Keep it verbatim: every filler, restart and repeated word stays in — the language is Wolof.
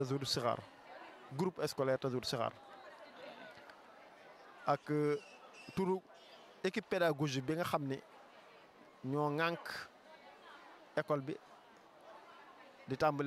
Tazawudu Sixaar groupe scolaire Tazawudu Sixaar ak turu équipe pédagogique bi nga xam ne ñoo ŋànk école bi di tàmbale